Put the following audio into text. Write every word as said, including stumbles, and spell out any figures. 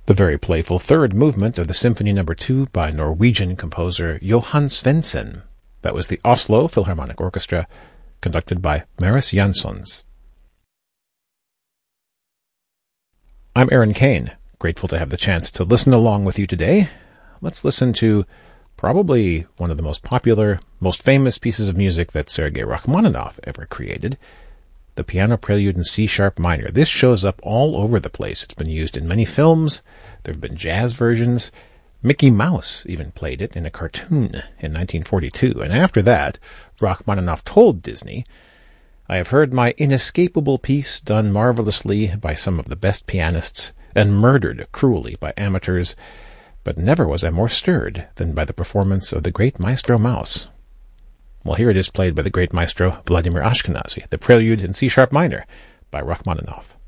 The very playful third movement of the Symphony Number two by Norwegian composer Johan Svendsen. That was the Oslo Philharmonic Orchestra, conducted by Maris Jansons. I'm Aaron Kane, grateful to have the chance to listen along with you today. Let's listen to probably one of the most popular, most famous pieces of music that Sergei Rachmaninoff ever created, the Piano Prelude in C-sharp minor. This shows up all over the place. It's been used in many films. There have been jazz versions. Mickey Mouse even played it in a cartoon in nineteen forty-two. And after that, Rachmaninoff told Disney, "I have heard my inescapable piece done marvelously by some of the best pianists and murdered cruelly by amateurs, but never was I more stirred than by the performance of the great Maestro Mouse." Well, here it is played by the great maestro Vladimir Ashkenazy, the Prelude in C-sharp minor by Rachmaninoff.